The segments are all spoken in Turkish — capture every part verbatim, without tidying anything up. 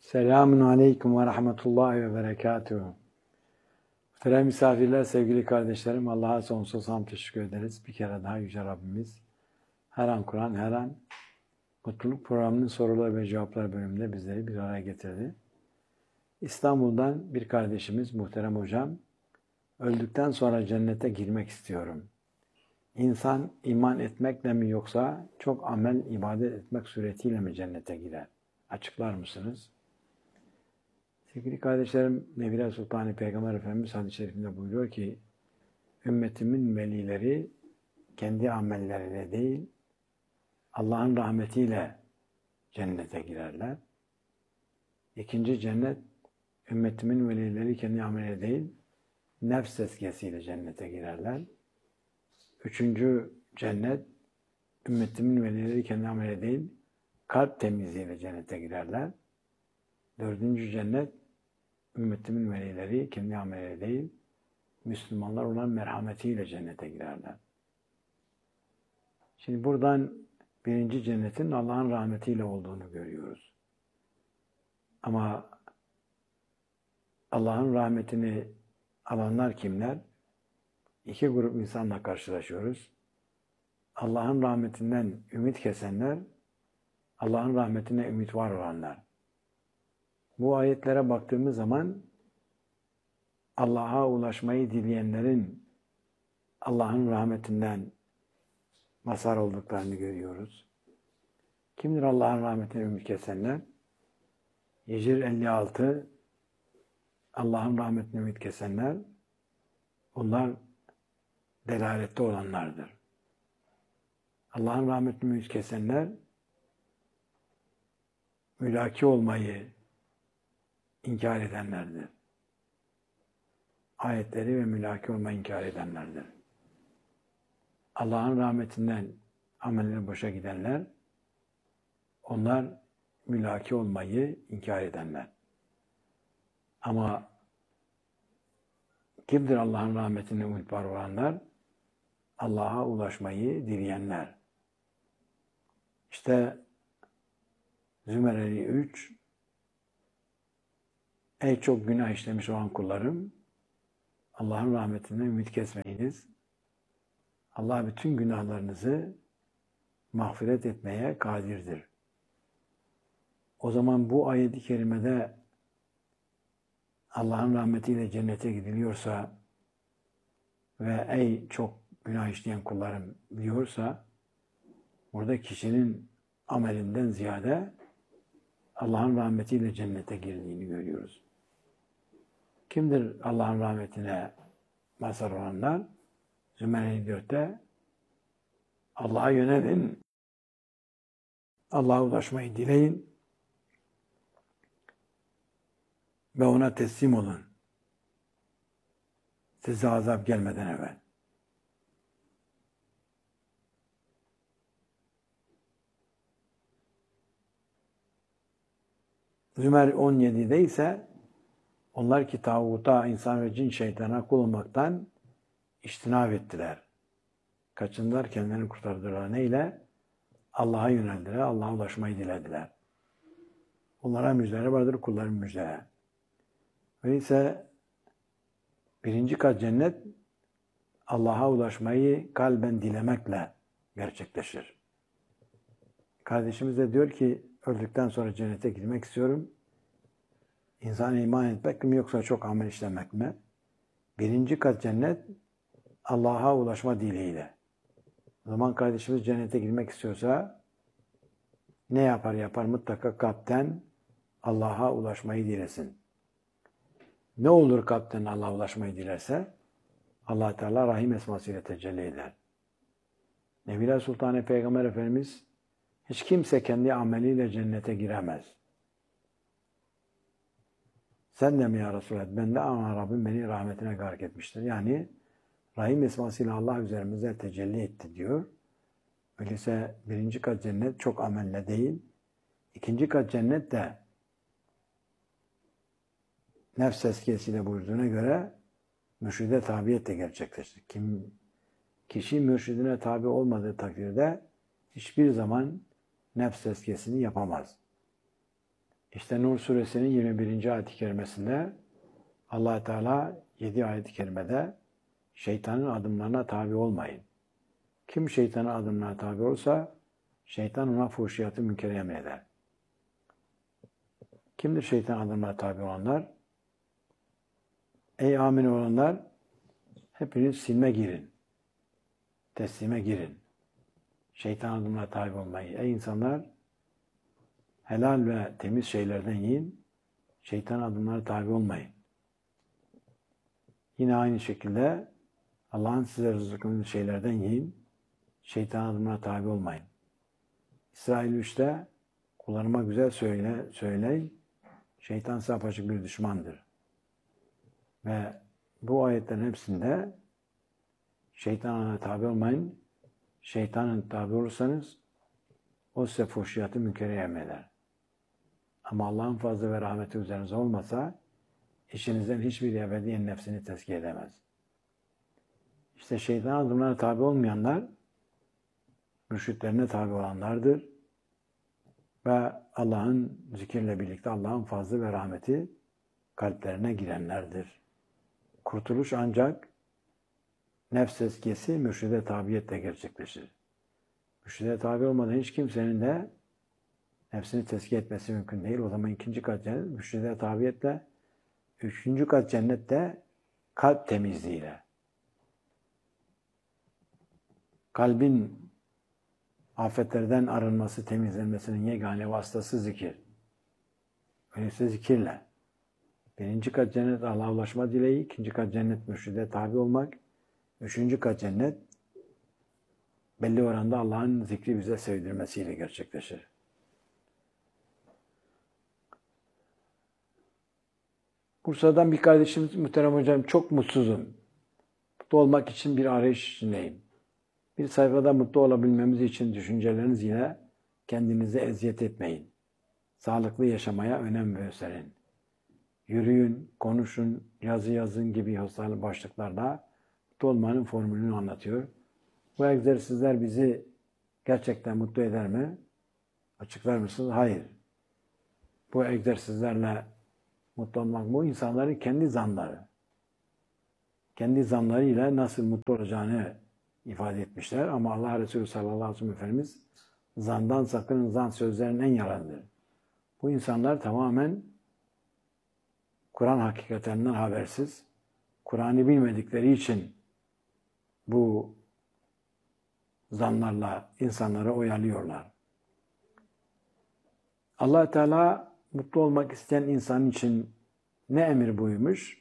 Selamun Aleyküm ve Rahmetullahi ve Berekatuhu. Muhterem misafirler, sevgili kardeşlerim, Allah'a sonsuz hamd teşekkür ederiz. Bir kere daha Yüce Rabbimiz her an Kur'an, her an Mutluluk Programı'nın soruları ve cevaplar bölümünde bizleri bir araya getirdi. İstanbul'dan bir kardeşimiz, muhterem hocam, öldükten sonra cennete girmek istiyorum. İnsan iman etmekle mi yoksa çok amel, ibadet etmek suretiyle mi cennete girer? Açıklar mısınız? Sevgili kardeşlerim, Nebile Sultan-ı Peygamber Efendimiz hadis-i şerifinde buyuruyor ki, ümmetimin velileri kendi amelleriyle değil, Allah'ın rahmetiyle cennete girerler. İkinci cennet, ümmetimin velileri kendi ameliyle değil, nefs tezkiyesiyle cennete girerler. Üçüncü cennet, ümmetimin velileri kendi ameliyle değil, kalp temizliğiyle cennete girerler. Dördüncü cennet, ümmetimin velileri kendi ameliyle değil, Müslümanlar olan merhametiyle cennete girerler. Şimdi buradan birinci cennetin Allah'ın rahmetiyle olduğunu görüyoruz. Ama Allah'ın rahmetini alanlar kimler? İki grup insanla karşılaşıyoruz. Allah'ın rahmetinden ümit kesenler, Allah'ın rahmetine ümit var olanlar. Bu ayetlere baktığımız zaman Allah'a ulaşmayı dileyenlerin Allah'ın rahmetinden mazhar olduklarını görüyoruz. Kimdir Allah'ın rahmetine ümit kesenler? Hicr elli altı Allah'ın rahmetine ümit kesenler, bunlar delalette olanlardır. Allah'ın rahmetine ümit kesenler, mülaki olmayı inkar edenlerdir. Ayetleri ve mülaki olmayı inkar edenlerdir. Allah'ın rahmetinden amelleri boşa gidenler, onlar mülaki olmayı inkar edenler. Ama kimdir Allah'ın rahmetine ümit var olanlar? Allah'a ulaşmayı dileyenler. İşte Zümereli üç, ey çok günah işlemiş olan kullarım, Allah'ın rahmetinden ümit kesmeyiniz. Allah bütün günahlarınızı mağfiret etmeye kadirdir. O zaman bu ayet-i kerimede Allah'ın rahmetiyle cennete gidiliyorsa ve ey çok günah işleyen kullarım diyorsa, burada kişinin amelinden ziyade Allah'ın rahmetiyle cennete girdiğini görüyoruz. Kimdir Allah'ın rahmetine mazhar olanlar? Zümer dörtte Allah'a yönelin, Allah'a ulaşmayı dileyin ve ona teslim olun. Size azap gelmeden evvel. Zümer on yedide ise onlar ki tağuta, insan ve cin şeytana kul olmaktan İçtinab ettiler. Kaçındılar, kendilerini kurtardılar. Neyle? Allah'a yöneldiler, Allah'a ulaşmayı dilediler. Onlara müjdeler vardır, kulların müjdeler. Öyleyse birinci kat cennet, Allah'a ulaşmayı kalben dilemekle gerçekleşir. Kardeşimiz de diyor ki, öldükten sonra cennete girmek istiyorum. İnsana iman etmek mi yoksa çok amel işlemek mi? Birinci kat cennet, Allah'a ulaşma dileğiyle. O zaman kardeşimiz cennete girmek istiyorsa ne yapar yapar? Mutlaka kalpten Allah'a ulaşmayı dilesin. Ne olur kalpten Allah'a ulaşmayı dilerse? Allah Teala Rahim esmasıyla tecelli eder. Nebile Sultan-ı Peygamber Efendimiz, hiç kimse kendi ameliyle cennete giremez. Sen de mi ya Resulallah? Ben de, ama Rabbim beni rahmetine gark etmiştir. Yani Rahim esmasıyla Allah üzerimize tecelli etti diyor. Öyleyse birinci kat cennet çok amelle değil. İkinci kat cennet de nefs tezkiyesiyle buyurduğuna göre mürşide tabiyetle gerçekleştir. Kim, kişi mürşidine tabi olmadığı takdirde hiçbir zaman nefs tezkiyesini yapamaz. İşte Nur suresinin yirmi birinci ayet-i kerimesinde Allah Teala yedi ayet-i kerimede şeytanın adımlarına tabi olmayın. Kim şeytanın adımlarına tabi olsa şeytan ona fuhşiyatı münkeri emreder. Kimdir şeytan adımlarına tabi olanlar? Ey amin olanlar, hepiniz silme girin. Teslime girin. Şeytan adımlarına tabi olmayın. Ey insanlar, helal ve temiz şeylerden yiyin. Şeytan adımlarına tabi olmayın. Yine aynı şekilde Allah'ın size rızıkladığı şeylerden yiyin. Şeytan adımlarına tabi olmayın. İsrail üçte kullarıma güzel söyle, söyleyin. Şeytan ise apaçık bir düşmandır. Ve bu ayetlerin hepsinde şeytana tabi olmayın. Şeytanın tabi olursanız o size fuhşiyatı münkeri emreder. Ama Allah'ın fazlı ve rahmeti üzerinize olmasa işinizden hiçbir ebediyen nefsini tezkiye edemez. İşte şeytan adımlarına tabi olmayanlar mürşitlerine tabi olanlardır. Ve Allah'ın zikirle birlikte Allah'ın fazlı ve rahmeti kalplerine girenlerdir. Kurtuluş ancak nefs tezkiyesi mürşide tabiyetle gerçekleşir. Mürşide tabi olmadan hiç kimsenin de nefsini tezkiye etmesi mümkün değil. O zaman ikinci kat cennet mürşide tabiyetle, üçüncü kat cennette kalp temizliğiyle. Kalbin afetlerden arınması, temizlenmesinin yegane vasıtası zikir. Öyleyse zikirle. Birinci kat cennet Allah'a ulaşma dileği, ikinci kat cennet mürşide tabi olmak, üçüncü kat cennet belli oranda Allah'ın zikri bize sevdirmesiyle gerçekleşir. Bursa'dan bir kardeşimiz, muhterem hocam, çok mutsuzum. Mutlu olmak için bir arayış içindeyim. Bir sayfada mutlu olabilmemiz için düşünceleriniz ile kendinize eziyet etmeyin. Sağlıklı yaşamaya önem gösterin. Yürüyün, konuşun, yazı yazın gibi hastalık başlıklarla mutlu olmanın formülünü anlatıyor. Bu egzersizler bizi gerçekten mutlu eder mi? Açıklar mısınız? Hayır. Bu egzersizlerle mutlu olmak bu insanların kendi zanları. Kendi zanlarıyla nasıl mutlu olacağını ifade etmişler. Ama Allah Resulü sallallahu aleyhi ve sellem Efendimiz zandan sakının, zan sözlerinin en yalanıdır. Bu insanlar tamamen Kur'an hakikatlerinden habersiz. Kur'an'ı bilmedikleri için bu zanlarla insanları oyalıyorlar. Allah Teala mutlu olmak isteyen insan için ne emir buyurmuş?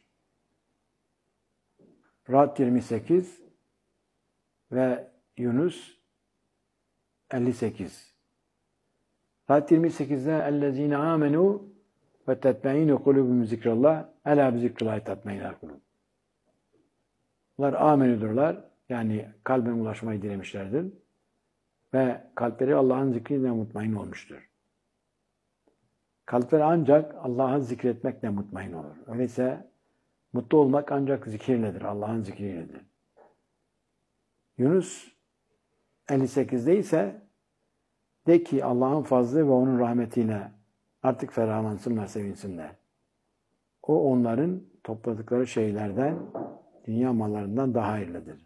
Ra'd yirmi sekiz ve Yunus elli sekiz. Ra'd yirmi sekizde اَلَّذ۪ينَ آمَنُوا وَتَتْمَئِنُ قُلُوبُهُمْ ذِكْرَ اللّٰهِ اَلَا بِذِكْرِ اللّٰهِ تَطْمَئِنُ الْقُلُوبُ. Bunlar amenüdürler. Yani kalben ulaşmayı dilemişlerdir. Ve kalpleri Allah'ın zikriyle mutmain olmuştur. Kalpleri ancak Allah'ı zikretmekle mutmain olur. Öyleyse mutlu olmak ancak zikirledir. Allah'ın zikriyledir. Yunus elli sekizde ise de ki Allah'ın fazlı ve onun rahmetiyle artık ferahlansınlar, sevinsinler. O onların topladıkları şeylerden, dünya mallarından daha hayırlıdır.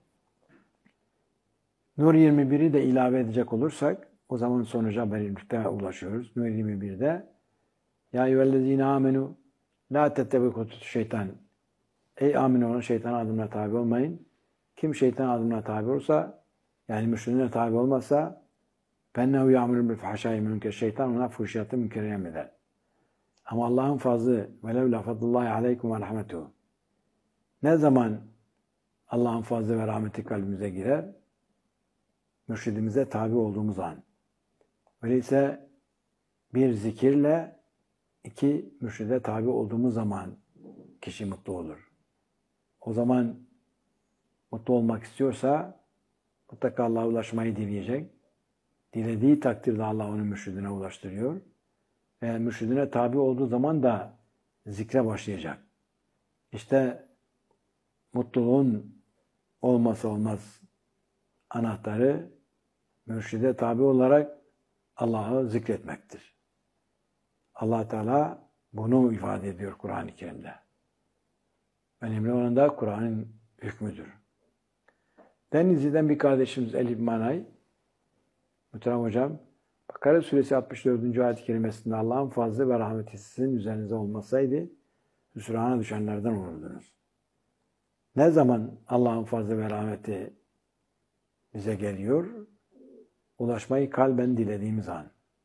Nur yirmi biri de ilave edecek olursak o zaman sonuca birlikte ulaşıyoruz. Nur yirmi birde Ya eyyühellezine amenu la tettebi'u şeytan. Ey amin olan şeytan adımına tabi olmayın. Kim şeytan adımına tabi olursa, yani müşrikine tabi olmazsa فَنَّهُ يَعْمُلُ بِالْفَحْشَاءِ مُنْكَرٍ. Şeytan ona fuhşiyatı münkeri emreder. Ama Allah'ın fazlı وَلَوْ لَفَضُ اللّٰهِ عَلَيْكُمْ وَرَحْمَتُهُ. Ne zaman Allah'ın fazlı ve rahmeti kalbimize girer? Mürşidimize tabi olduğumuz an. Öyleyse bir zikirle, iki mürşide tabi olduğumuz zaman kişi mutlu olur. O zaman mutlu olmak istiyorsa mutlaka Allah'a ulaşmayı dileyecek. Dilediği takdirde Allah onu mürşidine ulaştırıyor. Ve mürşidine tabi olduğu zaman da zikre başlayacak. İşte mutluluğun olmazsa olmaz anahtarı mürşide tabi olarak Allah'ı zikretmektir. Allah Teala bunu ifade ediyor Kur'an-ı Kerim'de. Önemli olan da Kur'an'ın hükmüdür. Denizli'den bir kardeşimiz Elif Manay, muhterem hocam, Bakara suresi altmış dördüncü ayet-i kerimesinde Allah'ın fazlı ve rahmeti sizin üzerinize olmasaydı hüsrana düşenlerden olurdunuz. Ne zaman Allah'ın fazlı ve rahmeti bize geliyor? Ulaşmayı kalben dilediğimiz an.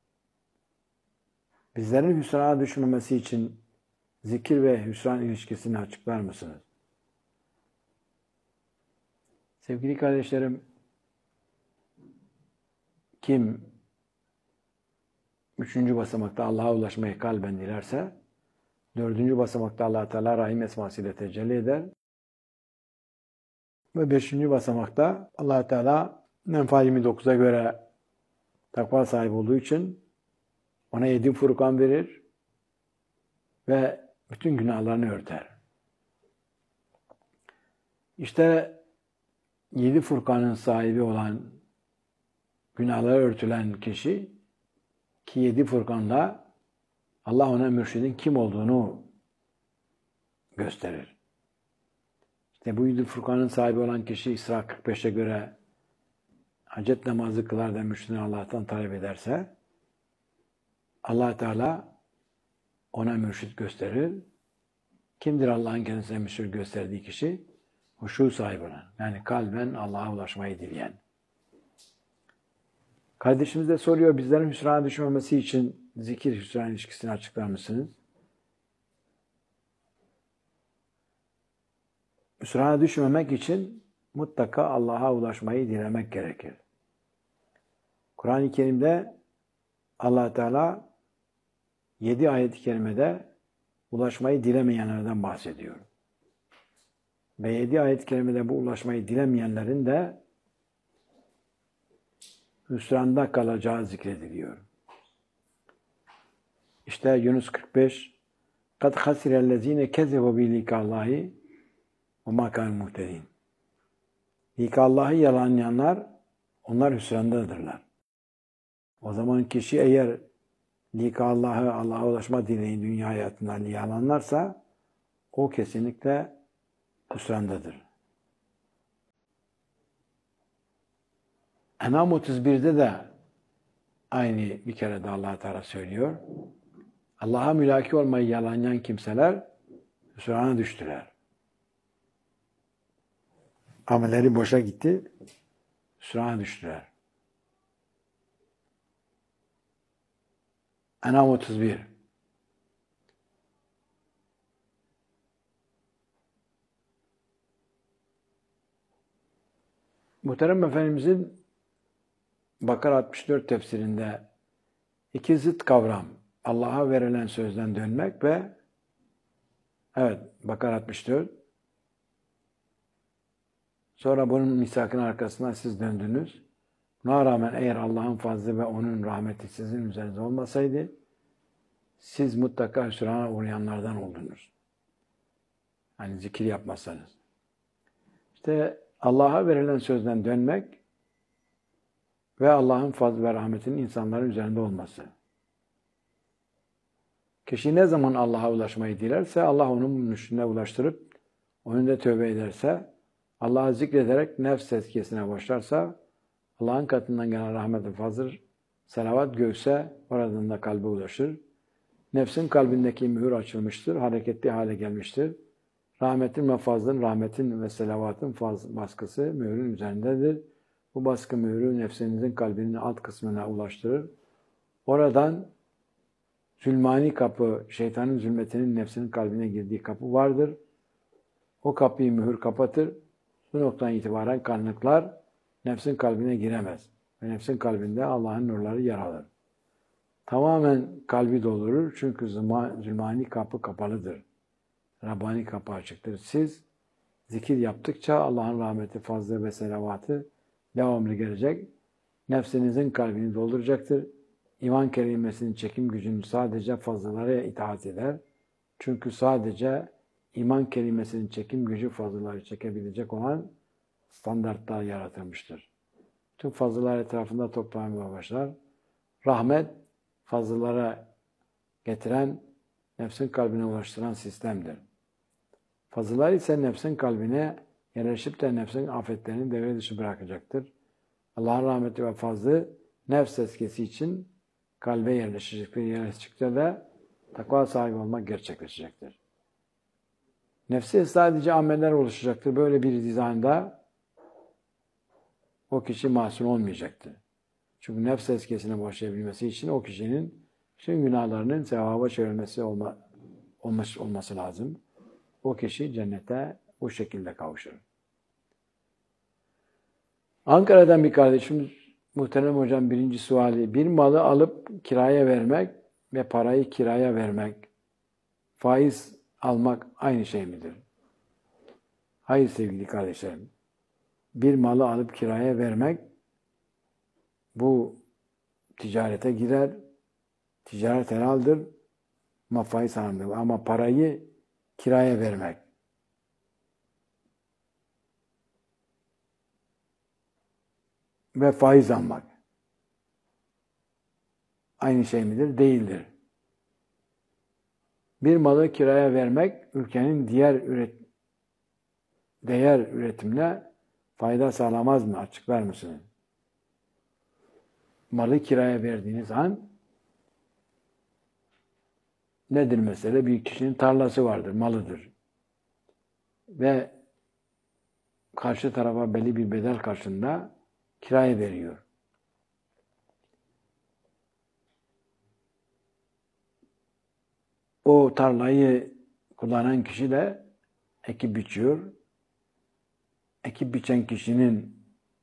Bizlerin hüsrana düşmemesi için zikir ve hüsran ilişkisini açıklar mısınız? Sevgili kardeşlerim, kim üçüncü basamakta Allah'a ulaşmayı kalben dilerse, dördüncü basamakta Allah Teala Rahim esmasıyla tecelli eder. Ve beşinci basamakta Allah Teala Enfal yirmi dokuza göre takva sahibi olduğu için ona yedi Furkan verir ve bütün günahlarını örter. İşte yedi Furkan'ın sahibi olan, günahları örtülen kişi ki yedi Furkan'la Allah ona mürşidin kim olduğunu gösterir. İşte bu yedi Furkan'ın sahibi olan kişi İsra kırk beşe göre hacet namazı kılar da mürşidini Allah'tan talep ederse Allah Teala ona mürşid gösterir. Kimdir Allah'ın kendisine mürşid gösterdiği kişi? Huşu sahibi olan. Yani kalben Allah'a ulaşmayı dileyen. Kardeşimiz de soruyor, bizlerin hüsrana düşmemesi için zikir hüsran ilişkisini açıklar mısınız? Hüsrana düşmemek için mutlaka Allah'a ulaşmayı dilemek gerekir. Kur'an-ı Kerim'de Allah Teala yedi ayet-i kerimede ulaşmayı dilemeyenlerden bahsediyor. Ve yedi ayet-i kerimede bu ulaşmayı dilemeyenlerin de hüsranda kalacağı zikrediliyor. İşte Yunus kırk beş قَدْ خَسِرَ الَّذ۪ينَ كَذَّبُوا بِلِقَاءِ اللّٰهِ وَمَا كَانُوا مُهْتَد۪ينَ Lika Allah'ı yalanlayanlar, onlar hüsrandadırlar. O zaman kişi eğer lika Allah'ı, Allah'a ulaşma dileği dünya hayatından yalanlarsa, o kesinlikle hüsrandadır. En'am otuz birde de aynı bir kere de Allah Teala söylüyor. Allah'a mülaki olmayı yalanlayan kimseler hüsrana düştüler. Amelleri boşa gitti, hüsrana düştüler. En'am otuz bir. Muhterem Efendimizin Bakara altmış dört tefsirinde iki zıt kavram, Allah'a verilen sözden dönmek ve evet Bakara altmış dört, sonra bunun misakın arkasından siz döndünüz. Buna rağmen eğer Allah'ın fazlı ve onun rahmeti sizin üzerinize olmasaydı, siz mutlaka hüsrana uğrayanlardan oldunuz. Hani zikir yapmazsanız. İşte Allah'a verilen sözden dönmek ve Allah'ın fazl ve rahmetinin insanların üzerinde olması. Kişi ne zaman Allah'a ulaşmayı dilerse, Allah onun mürşidine ulaştırıp, onun da tövbe ederse, Allah'ı zikrederek nefs tezkiyesine başlarsa, Allah'ın katından gelen rahmet ve fazl, selavat gökse, oradan da kalbe ulaşır. Nefsin kalbindeki mühür açılmıştır, hareketli hale gelmiştir. Rahmetin ve fazlın, rahmetin ve selavatın faz, baskısı mühürün üzerindedir. Bu baskı mührü nefsinizin kalbinin alt kısmına ulaştırır. Oradan zulmani kapı, şeytanın zulmetinin nefsinin kalbine girdiği kapı vardır. O kapıyı mühür kapatır. Bu noktadan itibaren karanlıklar nefsin kalbine giremez. Ve nefsin kalbinde Allah'ın nurları yer alır. Tamamen kalbi doldurur. Çünkü zulmani kapı kapalıdır. Rabbani kapı açıktır. Siz zikir yaptıkça Allah'ın rahmeti, fazlı ve selavatı devamlı gelecek. Nefsinizin kalbini dolduracaktır. İman kelimesinin çekim gücünü sadece fazlalara itaat eder. Çünkü sadece iman kelimesinin çekim gücü fazlaları çekebilecek olan standartlar yaratılmıştır. Tüm fazlalar etrafında toplanmaya başlar. Rahmet fazlalara getiren, nefsin kalbine ulaştıran sistemdir. Fazılar ise nefsin kalbine yerleşip de nefsin afetlerini devre dışı bırakacaktır. Allah'ın rahmeti ve fazlı nefs eskisi için kalbe yerleşecektir. Yerleştikçe de takva sahibi olmak gerçekleşecektir. Nefsi sadece ameller oluşacaktır. Böyle bir dizaynda o kişi masum olmayacaktır. Çünkü nefs eskisine başlayabilmesi için o kişinin tüm günahlarının sevaba çevrilmesi olma, olması, olması lazım. O kişi cennete bu şekilde kavuşur. Ankara'dan bir kardeşimiz, muhterem hocam, birinci suali: bir malı alıp kiraya vermek ve parayı kiraya vermek, faiz almak aynı şey midir? Hayır sevgili kardeşlerim. Bir malı alıp kiraya vermek, bu ticarete girer, ticaret helaldir ama faiz haramdır. Ama parayı kiraya vermek, ve faiz almak aynı şey midir? Değildir. Bir malı kiraya vermek, ülkenin diğer üret değer üretimine fayda sağlamaz mı? Açıklar mısınız? Malı kiraya verdiğiniz an nedir mesele? Bir kişinin tarlası vardır, malıdır. Ve karşı tarafa belli bir bedel karşılığında kiraya veriyor. O tarlayı kullanan kişi de ekip biçiyor. Ekip biçen kişinin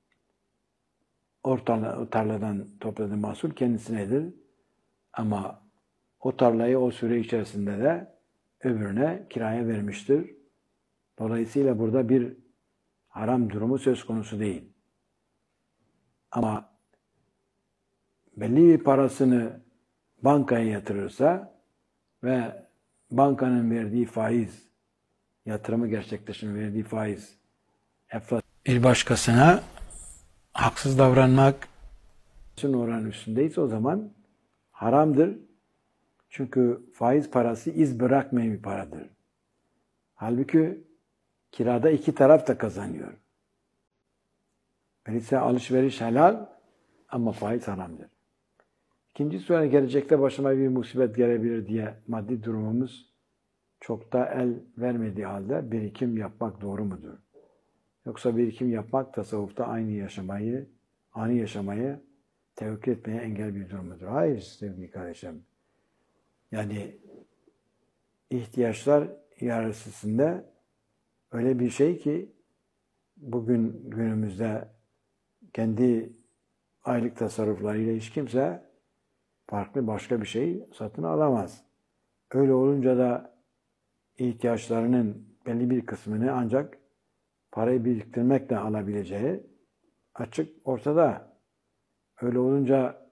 o tarladan topladığı mahsul kendisinedir. Ama o tarlayı o süre içerisinde de öbürüne kiraya vermiştir. Dolayısıyla burada bir haram durumu söz konusu değil. Ama belli bir parasını bankaya yatırırsa ve bankanın verdiği faiz, yatırımı gerçekleştiren verdiği faiz, enflasyon, bir başkasına haksız davranmak oranın üstündeyse o zaman haramdır. Çünkü faiz parası iz bırakmayan bir paradır. Halbuki kirada iki taraf da kazanıyor. Öyleyse alışveriş helal ama faiz haramdır. İkinci soru, gelecekte başıma bir musibet gelebilir diye maddi durumumuz çok da el vermediği halde birikim yapmak doğru mudur? Yoksa birikim yapmak tasavvufta aynı yaşamayı, ani yaşamayı tevekkül etmeye engel bir durum mudur? Hayır sevgili kardeşim. Yani ihtiyaçlar hiyerarşisinde öyle bir şey ki bugün günümüzde kendi aylık tasarruflarıyla hiç kimse farklı başka bir şey satın alamaz. Öyle olunca da ihtiyaçlarının belli bir kısmını ancak parayı biriktirmekle alabileceği açık ortada. Öyle olunca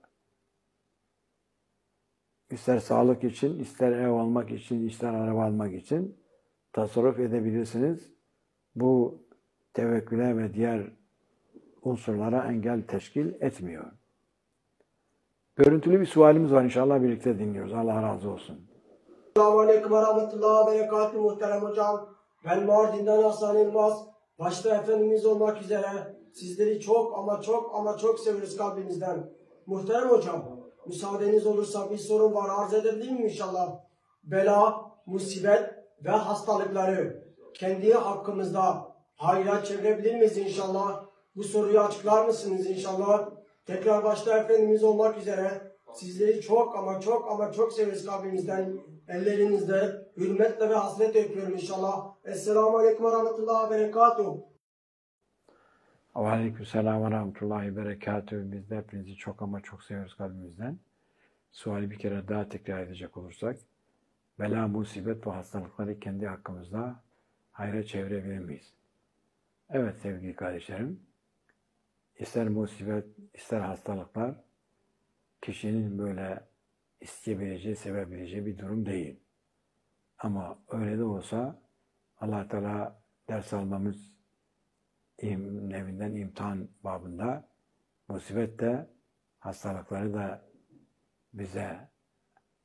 ister sağlık için, ister ev almak için, ister araba almak için tasarruf edebilirsiniz. Bu tevekküle ve diğer unsurlara engel teşkil etmiyor. Görüntülü bir sualimiz var. İnşallah birlikte dinliyoruz. Allah razı olsun. Selamünaleyküm ve rahmetullahi ve berekatuhu muhterem hocam. Ben Mardin'den Hasan Elmas. Başta Efendimiz olmak üzere sizleri çok ama çok ama çok severiz kalbimizden. Muhterem hocam, müsaadeniz olursa bir sorun var. Arz edebilir miyim inşallah? Bela, musibet ve hastalıkları kendi hakkımızda hayra çevirebilir miyiz inşallah? Bu soruyu açıklar mısınız inşallah? Tekrar başta Efendimiz olmak üzere sizleri çok ama çok ama çok severiz kalbimizden. Ellerinizde hürmetle ve hasretle öpüyorum inşallah. Esselamu Aleyküm ve Rahmetullahi ve Berekatuhu. Aleykümselam ve Rahmetullahi ve Berekatuhu. Biz de hepinizi çok ama çok seviyoruz kalbimizden. Suali bir kere daha tekrar edecek olursak, bela, musibet ve hastalıkları kendi hakkımızda hayra çevirebilir miyiz? Evet sevgili kardeşlerim, ister musibet, ister hastalıklar kişinin böyle isteyebileceği, sevebileceği bir durum değil. Ama öyle de olsa Allah Teala ders almamız evinden imtihan babında musibet de hastalıkları da bize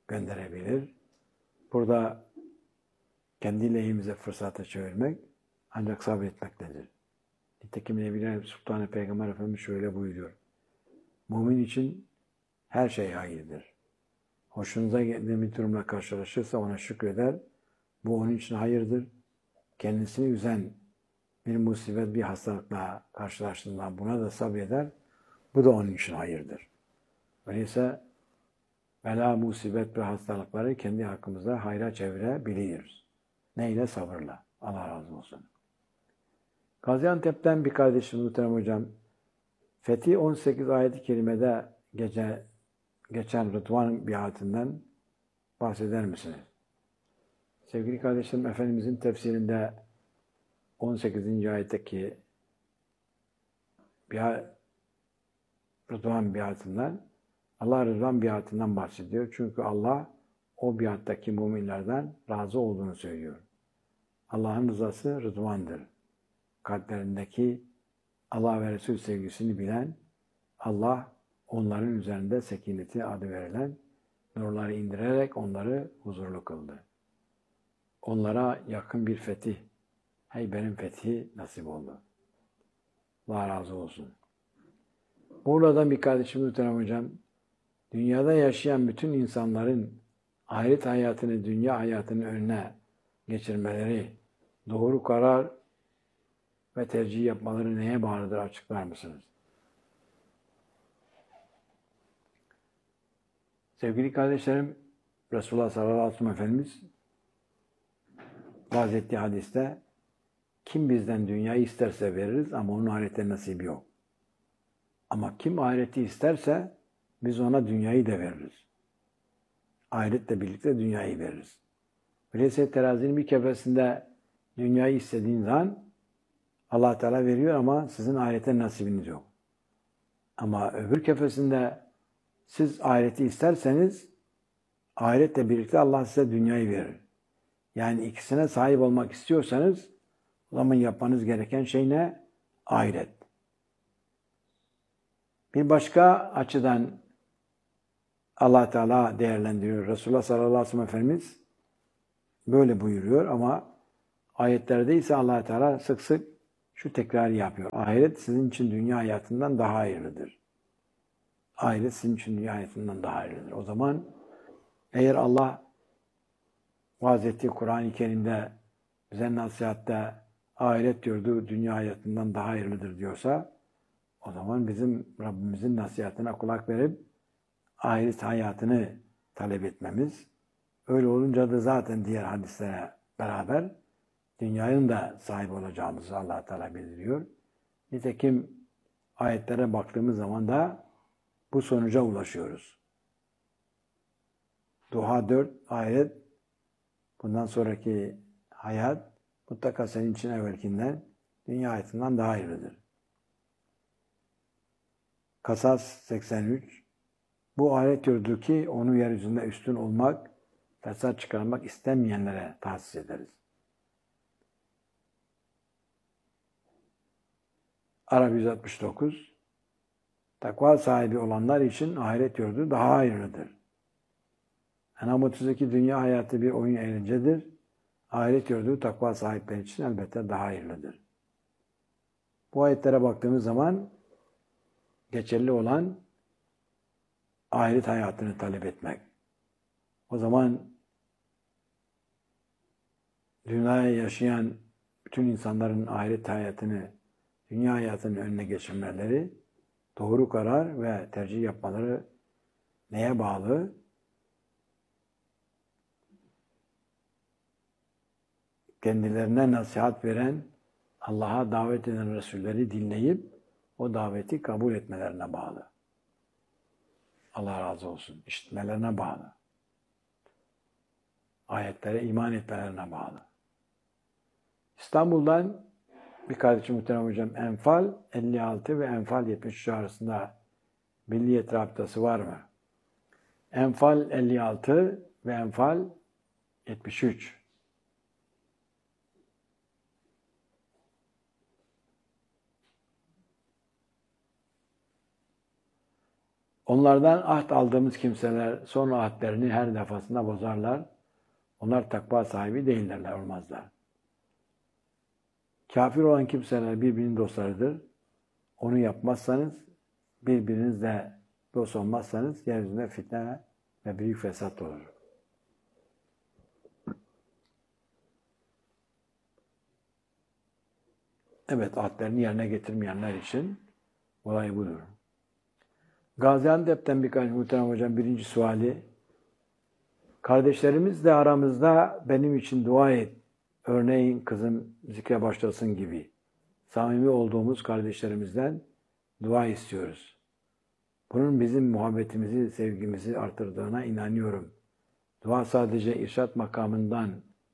gönderebilir. Burada kendi lehimize fırsata çevirmek ancak sabretmektedir. Nitekim Nebiler Sultanı Peygamber Efendimiz şöyle buyuruyor. Mümin için her şey hayırdır. Hoşunuza gelen bir durumla karşılaşırsa ona şükreder. Bu onun için hayırdır. Kendisini üzen bir musibet, bir hastalıkla karşılaştığında buna da sabreder. Bu da onun için hayırdır. Öyleyse bela, musibet ve hastalıkları kendi hakkımızda hayra çevirebiliriz. Neyle? Sabırla. Allah razı olsun. Gaziantep'ten bir kardeşimiz muhterem hocam, Fetih on sekiz ayet-i kerimede gece, geçen Rıdvan biatinden bahseder misiniz? Sevgili kardeşlerim, Efendimizin tefsirinde on sekizinci ayetteki biat, Rıdvan biatinden, Allah Rıdvan biatinden bahsediyor. Çünkü Allah o biattaki müminlerden razı olduğunu söylüyor. Allah'ın rızası Rıdvan'dır. Kalplerindeki Allah ve Resul sevgisini bilen, Allah onların üzerinde sekineti adı verilen nurları indirerek onları huzurlu kıldı. Onlara yakın bir fetih, Hayber'in fethi nasip oldu. Allah razı olsun. Muğla'dan bir kardeşimiz muhterem hocam, dünyada yaşayan bütün insanların ahiret hayatını dünya hayatının önüne geçirmeleri, doğru karar ve tercih yapmaları neye bağlıdır açıklar mısınız? Sevgili kardeşlerim, Resulullah sallallahu aleyhi ve sellem Efendimiz vaaz ettiği hadiste kim bizden dünyayı isterse veririz ama onun ahirette nasibi yok. Ama kim ahireti isterse biz ona dünyayı da veririz. Ahiretle birlikte dünyayı veririz. Öyleyse terazinin bir kefesinde dünyayı istediğin zaman Allah Teala veriyor ama sizin ahirete nasibiniz yok. Ama öbür kefesinde siz ahireti isterseniz ahiretle birlikte Allah size dünyayı verir. Yani ikisine sahip olmak istiyorsanız o zaman yapmanız gereken şey ne? Ahiret. Bir başka açıdan Allah Teala değerlendiriyor. Resulullah sallallahu aleyhi ve sellem Efendimiz böyle buyuruyor ama ayetlerde ise Allah Teala sık sık şu tekrarı yapıyor. Ahiret sizin için dünya hayatından daha hayırlıdır. Ahiret sizin için dünya hayatından daha hayırlıdır. O zaman eğer Allah vaaz ettiği Kur'an-ı Kerim'de bize nasihatte ahiret diyordu, dünya hayatından daha hayırlıdır diyorsa o zaman bizim Rabbimizin nasihatine kulak verip ahiret hayatını talep etmemiz, öyle olunca da zaten diğer hadislere beraber dünyanın da sahip olacağımızı Allah Teala bildiriyor. Nitekim ayetlere baktığımız zaman da bu sonuca ulaşıyoruz. Duha dört ayet, bundan sonraki hayat mutlaka senin için evvelkinden, dünya hayatından daha hayırlıdır. Kasas seksen üç, bu ayet diyordur ki onu yeryüzünde üstün olmak, fesat çıkarmak istemeyenlere tahsis ederiz. Arap yüz altmış dokuz, takva sahibi olanlar için ahiret yurdu daha hayırlıdır. Enam otuz iki, dünya hayatı bir oyun eğlencedir. Ahiret yurdu takva sahipleri için elbette daha hayırlıdır. Bu ayetlere baktığımız zaman geçerli olan ahiret hayatını talep etmek. O zaman dünyaya yaşayan bütün insanların ahiret hayatını, dünya hayatının önüne geçirmeleri, doğru karar ve tercih yapmaları neye bağlı? Kendilerine nasihat veren, Allah'a davet eden Resulleri dinleyip o daveti kabul etmelerine bağlı. Allah razı olsun. İşitmelerine bağlı. Ayetlere iman etmelerine bağlı. İstanbul'dan bir kardeşim muhterem hocam, Enfal elli altı ve Enfal yetmiş üç arasında Milliyet rabıtası var mı? Enfal elli altı ve Enfal yetmiş üç. Onlardan ahd aldığımız kimseler sonra ahdlerini her defasında bozarlar. Onlar takva sahibi değillerler, olmazlar. Kafir olan kimseler birbirinin dostlarıdır. Onu yapmazsanız, birbirinizle dost olmazsanız yeryüzünde fitne ve büyük fesat olur. Evet, ahdlerini yerine getirmeyenler için olay budur. Gaziantep'ten birkaç muhterem hocam birinci suali. Kardeşlerimizle aramızda benim için dua et. Örneğin kızım zikre başlasın gibi. Samimi olduğumuz kardeşlerimizden dua istiyoruz. Bunun bizim muhabbetimizi, sevgimizi artırdığına inanıyorum. Dua sadece irşat makamından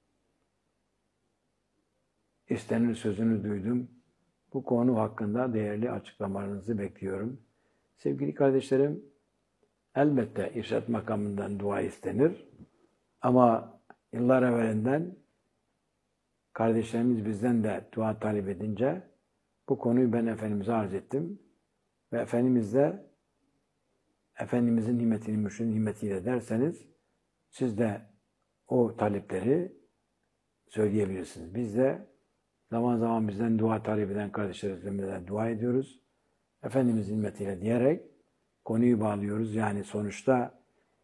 istenir sözünü duydum. Bu konu hakkında değerli açıklamalarınızı bekliyorum. Sevgili kardeşlerim, elbette irşat makamından dua istenir. Ama yıllar evvelinden kardeşlerimiz bizden de dua talep edince bu konuyu ben Efendimiz'e arz ettim. Ve Efendimiz de Efendimiz'in himmetini, mürşidin himmetiyle derseniz siz de o talepleri söyleyebilirsiniz. Biz de zaman zaman bizden dua talep eden kardeşlerimizle dua ediyoruz. Efendimiz'in himmetiyle diyerek konuyu bağlıyoruz. Yani sonuçta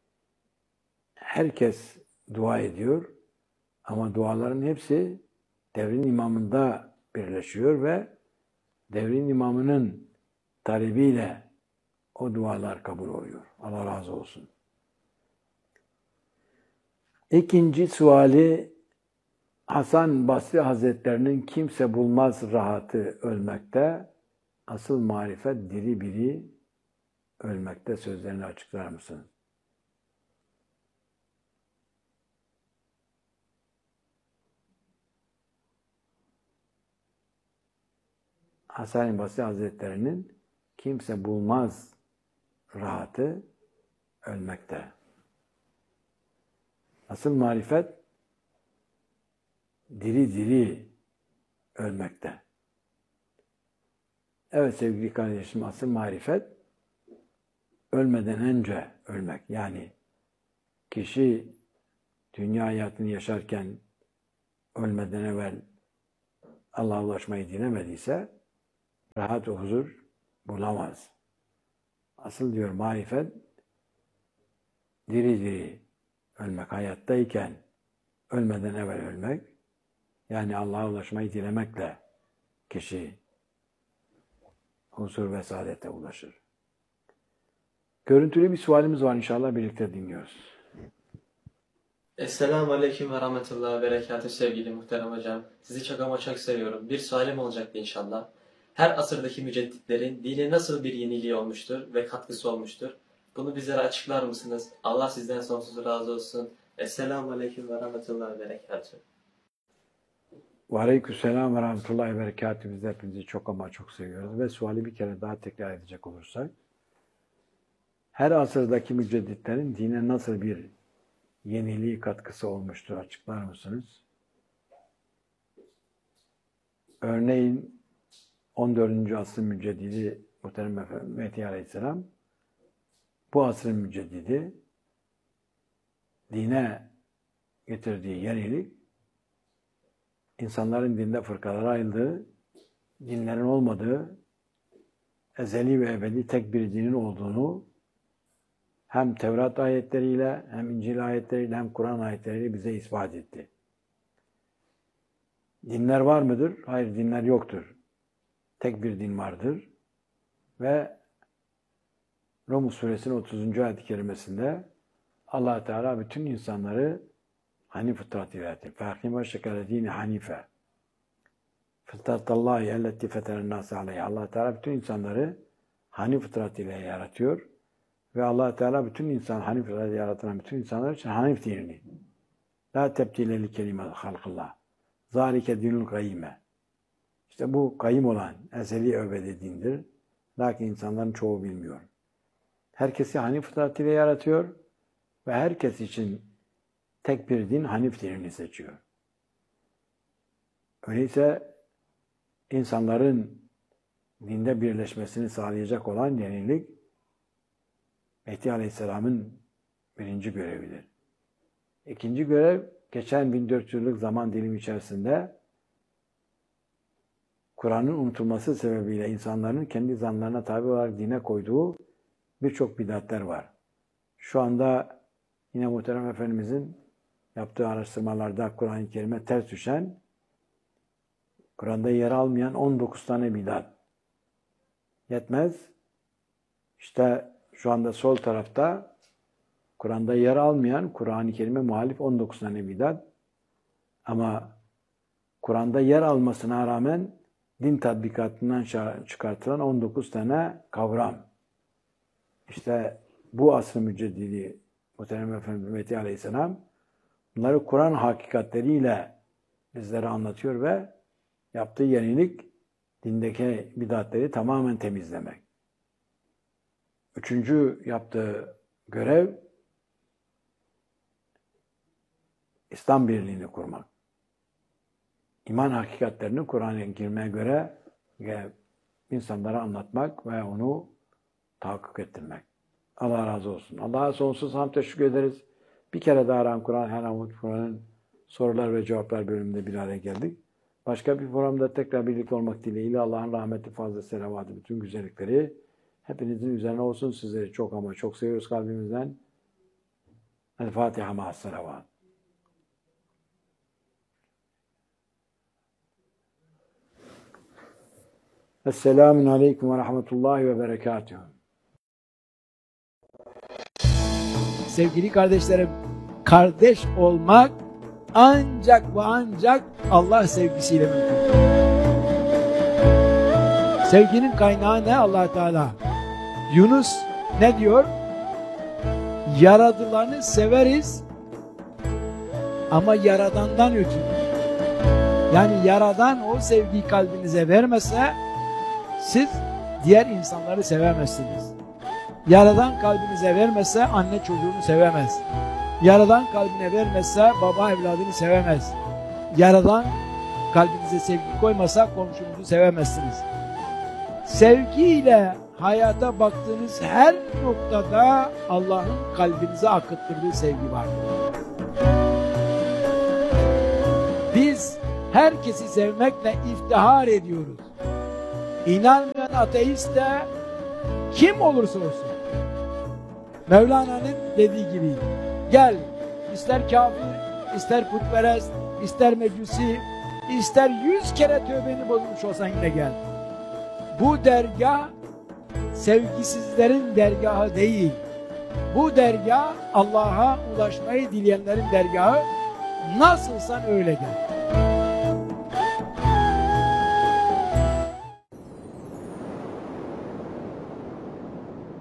herkes dua ediyor ama duaların hepsi devrin imamında birleşiyor ve devrin imamının talebiyle o dualar kabul oluyor. Allah razı olsun. İkinci suali, Hasan Basri Hazretlerinin kimse bulmaz rahatı ölmekte, asıl marifet diri biri ölmekte sözlerini açıklar mısınız? Hasan Basri Hazretlerinin kimse bulmaz rahatı ölmekte. Asıl marifet diri diri ölmekte. Evet sevgili kardeşim, asıl marifet ölmeden önce ölmek. Yani kişi dünya hayatını yaşarken ölmeden evvel Allah'a ulaşmayı dilemediyse rahat ve huzur bulamaz. Asıl diyor marifet diri diri ölmek, hayattayken ölmeden evvel ölmek, yani Allah'a ulaşmayı dilemekle kişi huzur ve saadete ulaşır. Görüntülü bir sualimiz var, inşallah birlikte dinliyoruz. Esselamu Aleyküm ve Rahmetullahi ve Berekatühü sevgili muhterem hocam. Sizi çok ama çok seviyorum. Bir sualim olacaktı inşallah. Her asırdaki mücedditlerin dine nasıl bir yeniliği olmuştur ve katkısı olmuştur? Bunu bizlere açıklar mısınız? Allah sizden sonsuz razı olsun. Esselamu Aleyküm ve Rahmetullahi ve Berekatühü. Ve aleykümselam ve rahmetullahi ve berekatühü. Biz de hepinizi çok ama çok seviyoruz. Ve suali bir kere daha tekrar edecek olursak, her asırdaki mücedditlerin dine nasıl bir yeniliği katkısı olmuştur, açıklar mısınız? Örneğin on dördüncü asrın müceddidi Muhterem Efendimiz Mehdi Aleyhisselam, bu asrın müceddidi, dine getirdiği yenilik, insanların dinde fırkalara ayrıldığı, dinlerin olmadığı, ezeli ve ebedi tek bir dinin olduğunu hem Tevrat ayetleriyle, hem İncil ayetleriyle, hem Kur'an ayetleriyle bize ispat etti. Dinler var mıdır? Hayır, dinler yoktur. Tek bir din vardır. Ve Rum suresinin otuzuncu ayet-i kerimesinde Allah Teala bütün insanları hanif fıtratı yarattı. فَاَقِمَ شَكَلَ دِينِ hanife. Fıtratallahi elleti feteren nâse aleyhi. Allah Teala bütün insanları hanif fıtrat ile yaratıyor. Ve Allah Teala bütün insan, hanif fıtrat yaratılan bütün insanlar için hanif dinini. La tebdile li kelimet halkillah. Zalike dinul kayyime. İşte bu kayyim olan ezeli ebedi dindir. Lakin insanların çoğu bilmiyor. Herkesi hanif fıtrat ile yaratıyor ve herkes için tek bir din hanif dinini seçiyor. Öyleyse insanların dinde birleşmesini sağlayacak olan yenilik Mehdi Aleyhisselam'ın birinci görevidir. İkinci görev, geçen bin dört yüz yıllık zaman dilimi içerisinde Kur'an'ın unutulması sebebiyle insanların kendi zanlarına tabi olarak dine koyduğu birçok bidatler var. Şu anda yine Muhterem Efendimizin yaptığı araştırmalarda Kur'an-ı Kerim'e ters düşen, Kur'an'da yer almayan on dokuz tane bidat. Yetmez. İşte şu anda sol tarafta Kur'an'da yer almayan, Kur'an-ı Kerim'e muhalif on dokuz tane bidat. Ama Kur'an'da yer almasına rağmen din tatbikatından çıkartılan on dokuz tane kavram. İşte bu asr-ı müceddidi Muhterem Efendimiz Mehdi Aleyhisselam bunları Kur'an hakikatleriyle bizlere anlatıyor ve yaptığı yenilik dindeki bidatleri tamamen temizlemek. Üçüncü yaptığı görev İslam birliğini kurmak. İman hakikatlerini Kur'an-ı Kerim'e göre insanlara anlatmak ve onu tahakkuk ettirmek. Allah razı olsun. Allah'a sonsuz hamd teşekkür ederiz. Bir kere daha Aran Kur'an, Her An Kur'an'ın sorular ve cevaplar bölümünde bir araya geldik. Başka bir programda tekrar birlikte olmak dileğiyle Allah'ın rahmeti, fazla selavatı, bütün güzellikleri hepinizin üzerine olsun. Sizleri çok ama çok seviyoruz kalbimizden. El Fatiha ma'as selavat. Esselamun aleyküm ve rahmetullahi ve berekatuhu. Sevgili kardeşlerim, kardeş olmak ancak ve ancak Allah sevgisiyle mümkün. Sevginin kaynağı ne? Allah Teala. Yunus ne diyor? Yaradılanı severiz ama Yaradan'dan ötürü. Yani Yaradan o sevgiyi kalbinize vermese siz diğer insanları sevemezsiniz. Yaradan kalbinize vermese anne çocuğunu sevemez. Yaradan kalbine vermezse baba evladını sevemez. Yaradan kalbinize sevgi koymasa komşunuzu sevemezsiniz. Sevgiyle hayata baktığınız her noktada Allah'ın kalbinize akıttırdığı sevgi vardır. Biz herkesi sevmekle iftihar ediyoruz. İnanmayan ateist de kim olursa olsun Mevlana'nın dediği gibi gel, ister kafir, ister putperest, ister mecusi, ister yüz kere tövbeni bozmuş olsan yine gel. Bu dergah sevgisizlerin dergahı değil. Bu dergah Allah'a ulaşmayı dileyenlerin dergahı. Nasılsan öyle gel.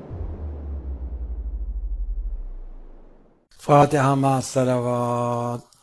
Fatiha ma'as selavat.